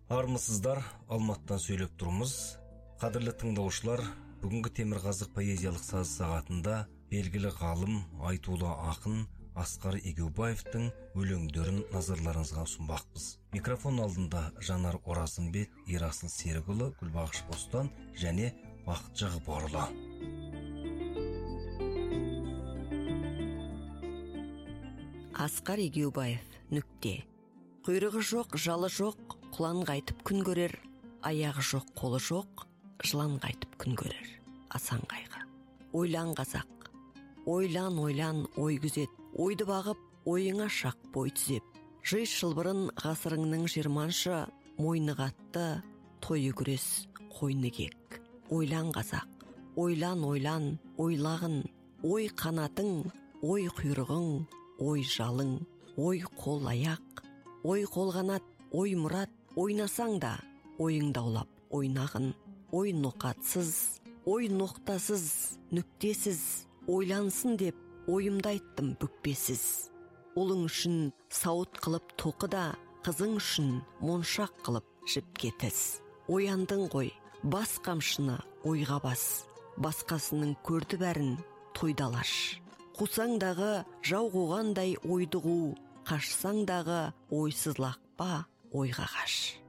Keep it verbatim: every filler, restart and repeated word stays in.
Армысыздар, Алматтан сөйлеп тұрмыз. Қадірлі тыңдаушылар, бүгінгі Темірқазық поэзиялық саз сағатында белгілі ғалым, айтулы ақын Асқар Егеубаевтың өлеңдерін назарларыңызға ұсынбақпыз. Микрофон алдында Жанар Оразымбет, Ерасыл Серікұлы, Гүлбағыш Бостан және Бақытжан Ғыборлы. Асқар Егеубаев, нүкте. Құйрығы жоқ, жалы жоқ, құлан қайтып күн көрер, аяғы жоқ, қолы жоқ, жылан қайтып күн көрер. Асан Қайғы. Ойлан қазақ, ойлан, ойлан, ой күзет, ойды бағып, ойыңа шақ бой түзеп. Жый шылбырын ғасырыңның жиырманшы, мойны қатты, тойы күрес, қойны кек. Ойлан қазақ, ойлан, ойлан, ойлағын, ой қанатың, ой құйрығың, ой жалың, ой қол аяқ, ой қол қанат, ой мұрат, ойнасаң да, ойың даулап ойнағын, ой ноқатсыз, ой ноқтасыз, нүктесіз, ойлансын деп ойымды айттым бүкпесіз. Ұлың үшін сауыт қылып тоқы да, қызың үшін моншақ қылып жіпке тіз. Ояндың ғой, бас қамшыны ойға бас, басқасының көрді бәрін тойдалаш. Қусаңдағы жау қуғандай ойды қу, қашсаңдағы ойсыз лақпа ойға қаш.